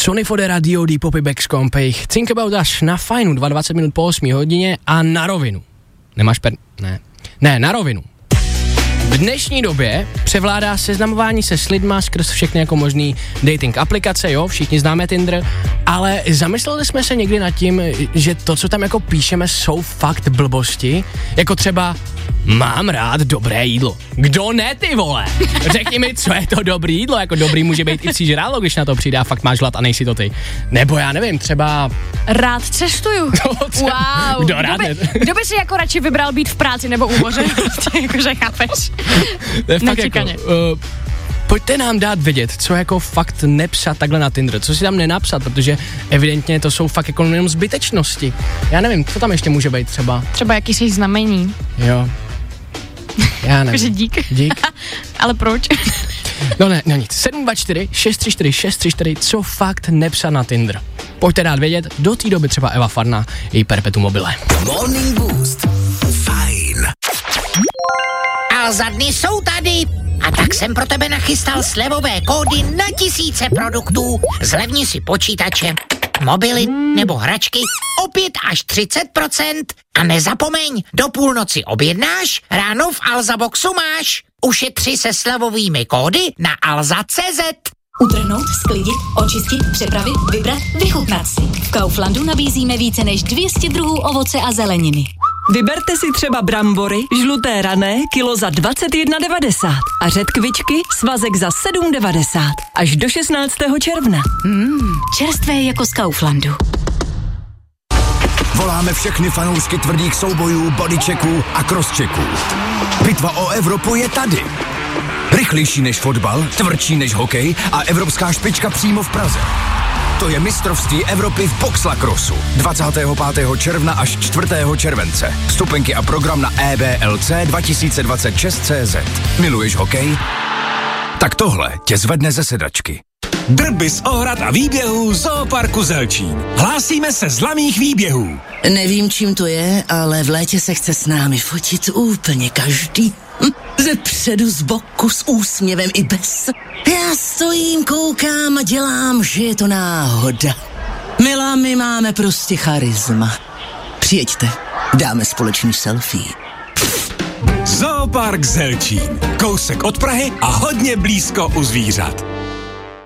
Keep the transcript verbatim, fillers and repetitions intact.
Sony Fode Radio, Deep Popy Backscomp, Think About Us na Fajnu, dvacet dva minut po osmé hodině a na rovinu. Nemáš per... Ne. Ne, na rovinu. V dnešní době převládá seznamování se s lidma skrz všechny jako možný dating aplikace, jo, všichni známe Tinder, ale zamysleli jsme se někdy nad tím, že to, co tam jako píšeme, jsou fakt blbosti, jako třeba mám rád dobré jídlo. Kdo ne, ty vole? Řekni mi, co je to dobré jídlo, jako dobrý může být i psí žrádlo, když na to přijde a fakt máš hlad a nejsi to ty. Nebo já nevím, třeba... Rád cestuju. Wow. Kdo rád kdo, by, kdo by si jako radši vybral být v práci nebo u moře? Jakože chápeš. To je fakt jako, uh, pojďte nám dát vědět, co jako fakt nepsat takhle na Tinder, co si tam nenapsat, protože evidentně to jsou fakt jako jenom zbytečnosti. Já nevím, co tam ještě může být třeba. Třeba jakýsi znamení. Jo. Já nevím. Takže dík. Dík. Ale proč? No ne, no nic. sedm dva čtyři šest tři čtyři šest tři čtyři, co fakt nepsat na Tinder. Pojďte dát vědět, do té doby třeba Eva Farná, její perpetuum mobile. Morning Boost. Fajn. A za dny jsou tady. A tak jsem pro tebe nachystal slevové kódy na tisíce produktů. Zlevni si počítače, mobily nebo hračky o pět až třicet procent. A nezapomeň, do půlnoci objednáš, ráno v Alza Boxu máš. Ušetři se slevovými kódy na alza tečka cé zet. Utrhnout, sklidit, očistit, přepravit, vybrat, vychutnat si. V Kauflandu nabízíme více než dvě stě druhů ovoce a zeleniny. Vyberte si třeba brambory, žluté rané, kilo za dvacet jedna devadesát a řetkvičky, svazek za sedm devadesát. Až do šestnáctého června. Mmm, čerstvé jako z Kauflandu. Voláme všechny fanoušky tvrdých soubojů, bodychecků a crosschecků. Bitva o Evropu je tady. Rychlejší než fotbal, tvrdší než hokej a evropská špička přímo v Praze. To je mistrovství Evropy v boxlacrossu. dvacátého pátého června až čtvrtého července. Vstupenky a program na e b l c dva tisíce dvacet šest tečka cé zet. Miluješ hokej? Tak tohle tě zvedne ze sedačky. Drby z ohrad a výběhů Zooparku Zelčín. Hlásíme se z laných výběhů. Nevím, čím to je, ale v létě se chce s námi fotit úplně každý. Hm, ze předu, z boku, s úsměvem i bez. Já stojím, koukám a dělám, že je to náhoda. Milá, my máme prostě charisma. Přijeďte, dáme společný selfie. Zoopark Zelčín. Kousek od Prahy a hodně blízko u zvířat.